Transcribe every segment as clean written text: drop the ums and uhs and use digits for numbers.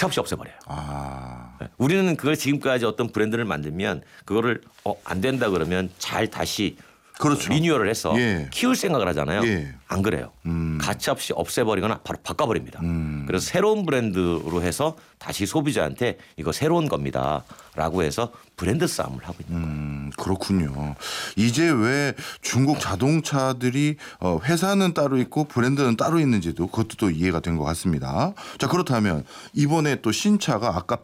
가차없이 없애버려요. 아. 우리는 그걸 지금까지 어떤 브랜드를 만들면 그거를 안 된다 그러면 잘 다시 그렇죠. 리뉴얼을 해서 예. 키울 생각을 하잖아요. 예. 안 그래요. 가차없이 없애버리거나 바로 바꿔버립니다. 그래서 새로운 브랜드로 해서 다시 소비자한테 이거 새로운 겁니다라고 해서 브랜드 싸움을 하고 있는 거예요. 그렇군요. 이제 왜 중국 자동차들이 회사는 따로 있고 브랜드는 따로 있는지도 그것도 또 이해가 된 것 같습니다. 자, 그렇다면 이번에 또 신차가 아까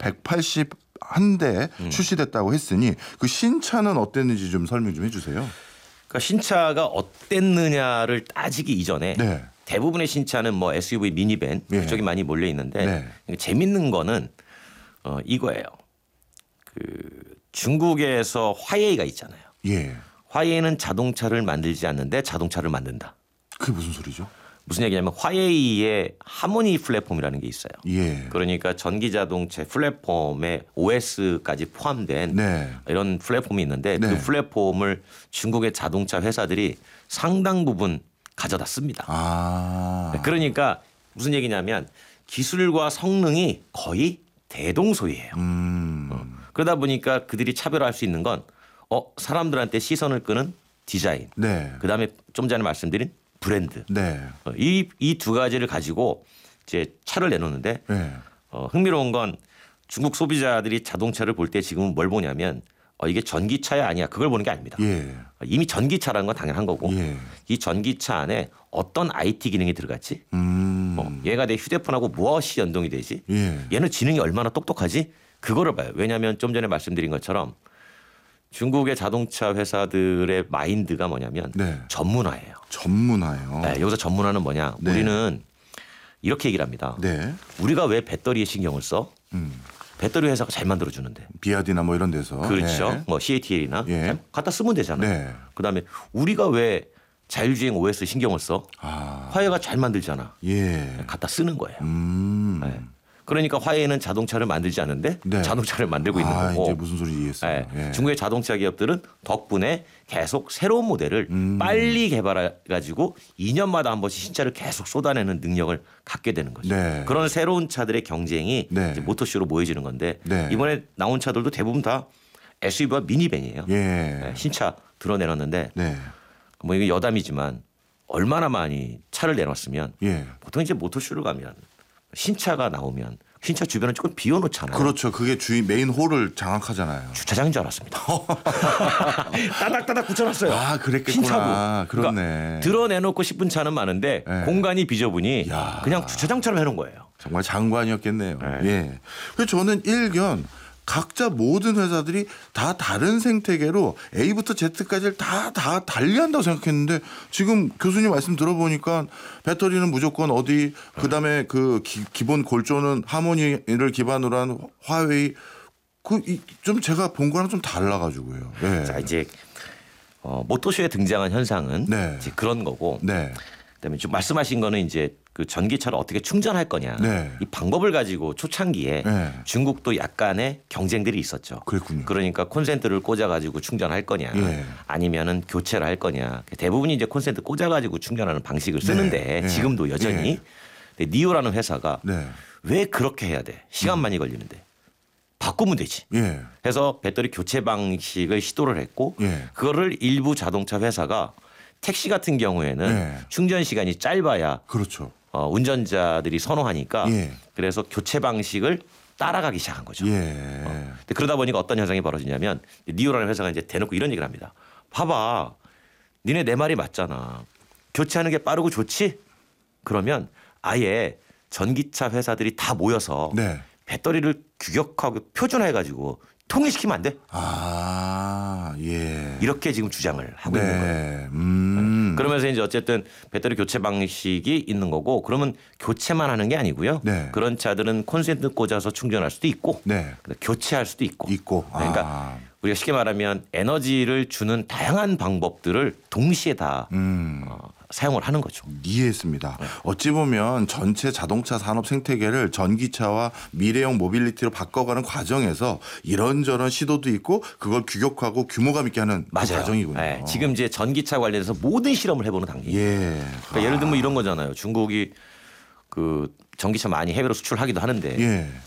181대 출시됐다고 했으니 그 신차는 어땠는지 좀 설명 좀 해주세요. 그러니까 신차가 어땠느냐를 따지기 이전에 네. 대부분의 신차는 뭐 SUV, 미니밴 예. 그쪽이 많이 몰려 있는데 네. 재밌는 거는 이거예요. 그 중국에서 화웨이가 있잖아요. 예. 화웨이는 자동차를 만들지 않는데 자동차를 만든다. 그게 무슨 소리죠? 무슨 얘기냐면 화웨이의 하모니 플랫폼이라는 게 있어요. 예. 그러니까 전기 자동차 플랫폼에 OS까지 포함된 네. 이런 플랫폼이 있는데 네. 그 플랫폼을 중국의 자동차 회사들이 상당 부분 가져다 씁니다. 아. 그러니까 무슨 얘기냐면 기술과 성능이 거의 대동소이해요. 그러다 보니까 그들이 차별화할 수 있는 건 사람들한테 시선을 끄는 디자인. 네. 그다음에 좀 전에 말씀드린 브랜드. 네. 이 두 가지를 가지고 이제 차를 내놓는데 네. 흥미로운 건 중국 소비자들이 자동차를 볼 때 지금은 뭘 보냐면 이게 전기차야 아니야 그걸 보는 게 아닙니다. 예. 이미 전기차라는 건 당연한 거고 예. 이 전기차 안에 어떤 IT 기능이 들어갔지? 얘가 내 휴대폰하고 무엇이 연동이 되지? 예. 얘는 지능이 얼마나 똑똑하지? 그거를 봐요. 왜냐하면 좀 전에 말씀드린 것처럼 중국의 자동차 회사들의 마인드가 뭐냐면 네. 전문화예요. 전문화요. 네, 여기서 전문화는 뭐냐? 네. 우리는 이렇게 얘기를 합니다. 네. 우리가 왜 배터리에 신경을 써? 배터리 회사가 잘 만들어주는데. 비아디나 뭐 이런 데서. 그렇죠. 예. 뭐 CATL이나 예. 갖다 쓰면 되잖아요. 네. 그다음에 우리가 왜 자율주행 OS 신경을 써? 아. 화웨이가 잘 만들잖아. 예. 갖다 쓰는 거예요. 음. 그러니까 화웨이는 자동차를 만들지 않는데 네. 자동차를 만들고 있는 아, 거고. 이제 무슨 소리 이해했어요. 예. 중국의 자동차 기업들은 덕분에 계속 새로운 모델을 빨리 개발해 가지고 2년마다 한 번씩 신차를 계속 쏟아내는 능력을 갖게 되는 거죠. 네. 그런 새로운 차들의 경쟁이 네. 이제 모터쇼로 모여지는 건데 네. 이번에 나온 차들도 대부분 다 SUV와 미니밴이에요. 예. 신차 드러내놨는데 네. 뭐 이게 여담이지만 얼마나 많이 차를 내놨으면 예. 보통 이제 모터쇼를 가면 신차가 나오면 신차 주변은 조금 비워놓잖아요. 그렇죠. 그게 주인 메인 홀을 장악하잖아요. 주차장인 줄 알았습니다. 따닥따닥 붙여놨어요. 아, 그랬겠구나. 신차고. 그렇네. 그러니까 드러내놓고 싶은 차는 많은데 네. 공간이 비좁으니 야. 그냥 주차장처럼 해놓은 거예요. 정말 장관이었겠네요. 네. 예. 그래서 저는 일견 각자 모든 회사들이 다 다른 생태계로 A부터 Z까지를 다 달리한다고 생각했는데 지금 교수님 말씀 들어보니까 배터리는 무조건 어디 그다음에 그 기본 골조는 하모니를 기반으로 한 화웨이 좀 제가 본 거랑 좀 달라가지고요. 예. 자 이제 모터쇼에 등장한 현상은 네. 이제 그런 거고 네. 그다음에 좀 말씀하신 거는 이제 그 전기차를 어떻게 충전할 거냐 네. 이 방법을 가지고 초창기에 네. 중국도 약간의 경쟁들이 있었죠. 그랬군요. 그러니까 콘센트를 꽂아가지고 충전할 거냐 예. 아니면은 교체를 할 거냐 대부분이 이제 콘센트 꽂아가지고 충전하는 방식을 쓰는데 네. 지금도 여전히 예. 근데 니오라는 회사가 네. 왜 그렇게 해야 돼? 시간 많이 걸리는데 바꾸면 되지. 예. 해서 배터리 교체 방식을 시도를 했고 예. 그거를 일부 자동차 회사가 택시 같은 경우에는 네. 충전 시간이 짧아야 그렇죠. 운전자들이 선호하니까 예. 그래서 교체 방식을 따라가기 시작한 거죠. 예. 근데 그러다 보니까 어떤 현상이 벌어지냐면 니오라는 회사가 이제 대놓고 이런 얘기를 합니다. 봐봐, 니네 내 말이 맞잖아. 교체하는 게 빠르고 좋지? 그러면 아예 전기차 회사들이 다 모여서 네. 배터리를 규격하고 표준화해가지고 통일시키면 안 돼? 아, 예. 이렇게 지금 주장을 하고 있는 거예요. 네. 그러면서 이제 어쨌든 배터리 교체 방식이 있는 거고 그러면 교체만 하는 게 아니고요. 네. 그런 차들은 콘센트 꽂아서 충전할 수도 있고 네. 교체할 수도 있고. 있고. 그러니까 아. 우리가 쉽게 말하면 에너지를 주는 다양한 방법들을 동시에 다 사용을 하는 거죠. 이해했습니다. 어찌 보면 전체 자동차 산업 생태계를 전기차와 미래형 모빌리티로 바꿔가는 과정에서 이런저런 시도도 있고 그걸 규격화하고 규모감 있게 하는 그 맞아요. 과정이군요. 네, 지금 이제 전기차 관련해서 모든 실험을 해보는 단계. 예. 그러니까 예를 들면 이런 거잖아요. 중국이 그 전기차 많이 해외로 수출하기도 하는데 예.